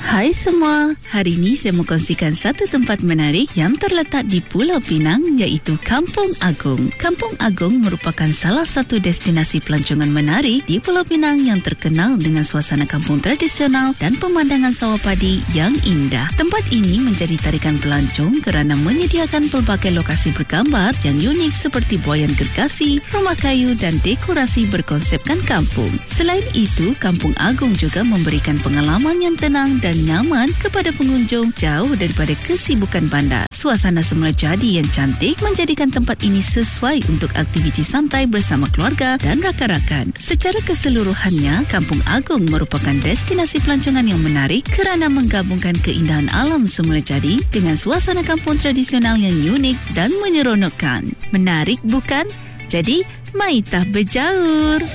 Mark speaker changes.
Speaker 1: Hai semua, hari ini saya mau kongsikan satu tempat menarik yang terletak di Pulau Pinang iaitu Kampung Agung. Kampung Agung merupakan salah satu destinasi pelancongan menarik di Pulau Pinang yang terkenal dengan suasana kampung tradisional dan pemandangan sawah padi yang indah. Tempat ini menjadi tarikan pelancong kerana menyediakan pelbagai lokasi bergambar yang unik seperti buaian gergasi, rumah kayu dan dekorasi berkonsepkan kampung. Selain itu, Kampung Agung juga memberikan pengalaman yang tenang dan nyaman kepada pengunjung jauh daripada kesibukan bandar. Suasana semula jadi yang cantik menjadikan tempat ini sesuai untuk aktiviti santai bersama keluarga dan rakan-rakan. Secara keseluruhannya, Kampung Agung merupakan destinasi pelancongan yang menarik kerana menggabungkan keindahan alam semula jadi dengan suasana kampung tradisional yang unik dan menyeronokkan. Menarik bukan? Jadi, maitah berjaur!